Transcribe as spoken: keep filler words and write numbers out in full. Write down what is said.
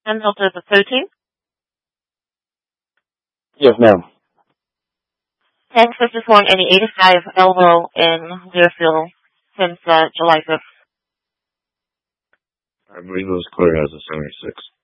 ten Delta the thirteen. Yes, ma'am. ten fifty-four and eighty-five Elbow in Learfield since uh, July fifth. I believe it was clear as a seventy-six.